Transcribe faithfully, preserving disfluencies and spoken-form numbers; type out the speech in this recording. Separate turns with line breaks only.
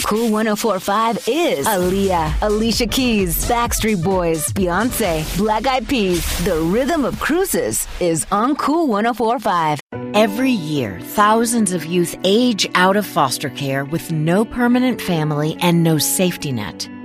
Cool one oh four point five is Aaliyah, Alicia Keys, Backstreet Boys, Beyonce, Black Eyed Peas. The rhythm of cruises is on Cool one oh four point five.
Every year, thousands of youth age out of foster care with no permanent family and no safety net.